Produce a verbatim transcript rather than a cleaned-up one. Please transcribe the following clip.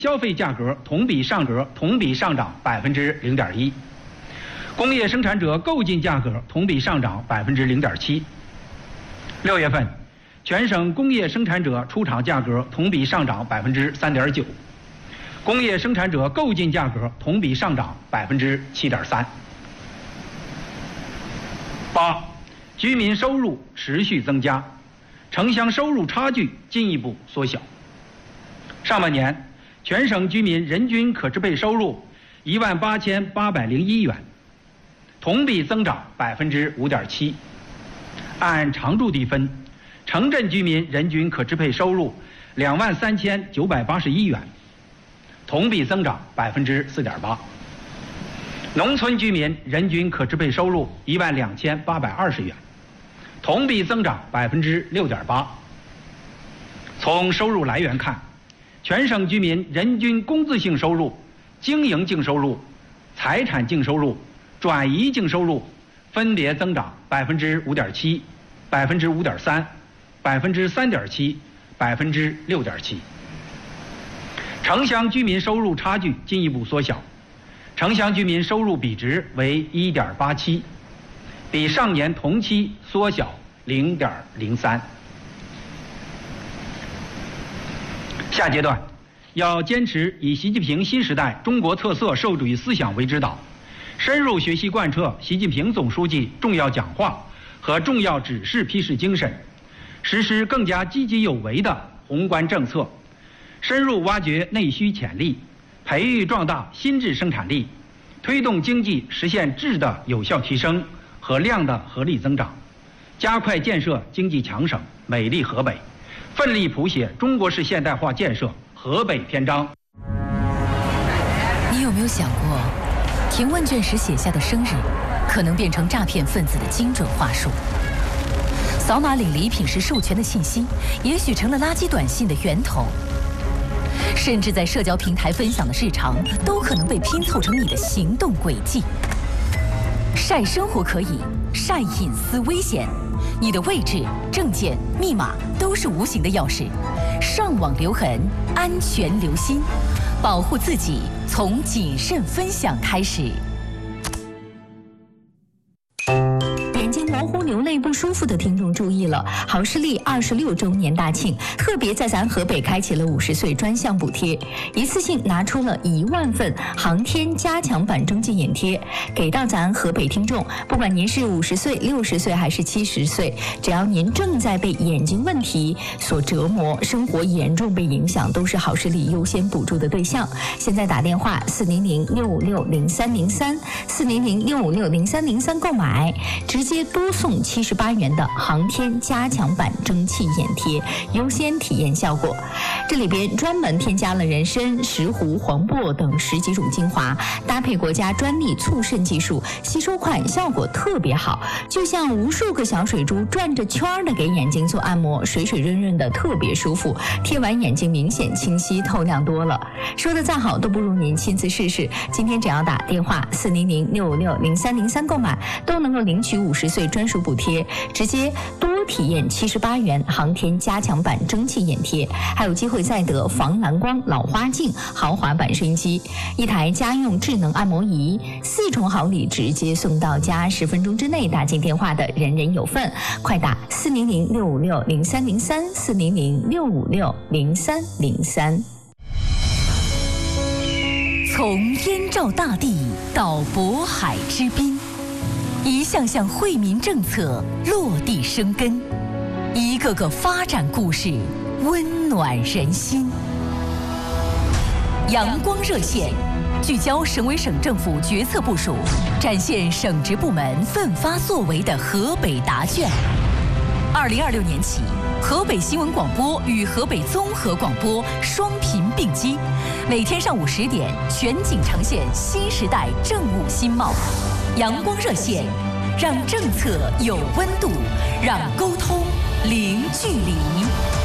消费价格同比上格同比上涨百分之零点一，工业生产者购进价格同比上涨百分之零点七。六月份，全省工业生产者出厂价格同比上涨百分之三点九，工业生产者购进价格同比上涨百分之七点三。八，居民收入持续增加，城乡收入差距进一步缩小。上半年，全省居民人均可支配收入一万八千八百零一元，同比增长百分之五点七。按常住地分，城镇居民人均可支配收入两万三千九百八十一元，同比增长百分之四点八。农村居民人均可支配收入一万两千八百二十元，同比增长百分之六点八。从收入来源看，全省居民人均工资性收入、经营净收入、财产净收入、转移净收入分别增长百分之五点七、百分之五点三、百分之三点七、百分之六点七。城乡居民收入差距进一步缩小，城乡居民收入比值为一点八七，比上年同期缩小零点零三。下阶段，要坚持以习近平新时代中国特色社会主义思想为指导，深入学习贯彻习近平总书记重要讲话和重要指示批示精神，实施更加积极有为的宏观政策，深入挖掘内需潜力，培育壮大新质生产力，推动经济实现质的有效提升和量的合理增长，加快建设经济强省美丽河北，奋力谱写中国式现代化建设河北篇章。 你有没有想过，填问卷时写下的生日，可能变成诈骗分子的精准话术？扫码领礼品时授权的信息，也许成了垃圾短信的源头。甚至在社交平台分享的日常，都可能被拼凑成你的行动轨迹。晒生活可以，晒隐私危险。你的位置、证件、密码都是无形的钥匙，上网留痕，安全留心，保护自己从谨慎分享开始。眼睛模糊、流泪不舒服的听众注意了，好视力二十六周年大庆，特别在咱河北开启了五十岁专项补贴，一次性拿出了一万份航天加强版征集眼贴，给到咱河北听众。不管您是五十岁、六十岁还是七十岁，只要您正在被眼睛问题所折磨，生活严重被影响，都是好视力优先补助的对象。现在打电话四零零六五六零三零三四零零六五六零三零三购买，直接多送七十八元的航天加强版蒸汽眼贴，优先体验效果。这里边专门添加了人参、石斛、黄柏等十几种精华，搭配国家专利促渗技术，吸收快，效果特别好，就像无数个小水珠转着圈的给眼睛做按摩，水水润润的，特别舒服。贴完眼睛明显清晰透亮多了，说的再好都不如您亲自试试。今天只要打电话四零零六五六零三零三购买，都能够领取五十岁专属补贴，直接多体验七十八元航天加强版蒸汽眼贴，还有机会再得防蓝光老花镜豪华版收音机，一台家用智能按摩仪，四重好礼直接送到家，十分钟之内打进电话的人人有份。快打四零零六五六零三零三四零零六五六零三零三。从燕赵大地到渤海之滨，一项项惠民政策落地生根，一个个发展故事温暖人心。阳光热线聚焦省委省政府决策部署，展现省直部门奋发作为的河北答卷。二零二六年起，河北新闻广播与河北综合广播双频并机，每天上午十点全景呈现新时代政务新貌。阳光热线，让政策有温度，让沟通零距离。